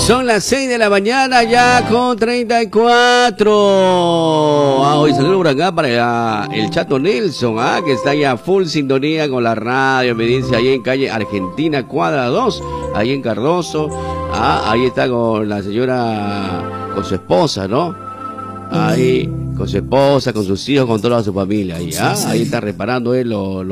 Son las 6 de la mañana ya con 34. Hoy saludo por acá para el Chato Nelson, que está ya full sintonía con la radio, me dice, ahí en calle Argentina, cuadra 2, ahí en Cardoso. Ahí está con la señora, con su esposa, ¿no? Ahí, con su esposa, con sus hijos, con toda su familia. Ahí, ahí está reparando él los